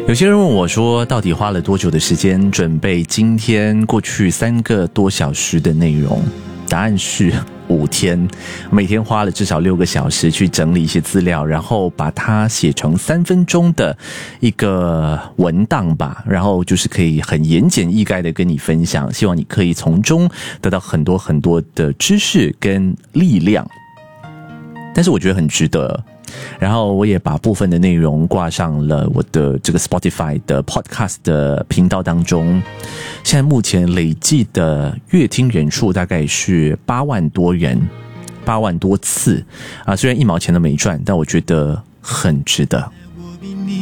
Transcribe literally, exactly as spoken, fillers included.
有些人问我说，到底花了多久的时间准备今天过去三个多小时的内容？答案是五天，每天花了至少六个小时去整理一些资料，然后把它写成三分钟的一个文档吧，然后就是可以很言简意赅的跟你分享，希望你可以从中得到很多很多的知识跟力量，但是我觉得很值得。然后我也把部分的内容挂上了我的这个 Spotify 的 Podcast 的频道当中，现在目前累计的阅听人数大概是八万多人，八万多次啊！虽然一毛钱都没赚，但我觉得很值得。